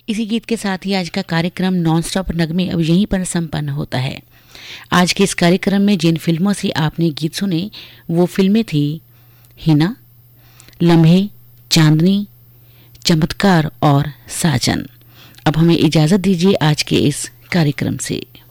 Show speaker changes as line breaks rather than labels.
इसी गीत के साथ ही आज का कार्यक्रम नॉन स्टॉप नगमे अब यहीं पर संपन्न होता है। आज के इस कार्यक्रम में जिन फिल्मों से आपने गीत सुने वो फिल्में थी हिना, लम्हे, चांदनी, चमत्कार और साजन। अब हमें इजाज़त दीजिए आज के इस कार्यक्रम से।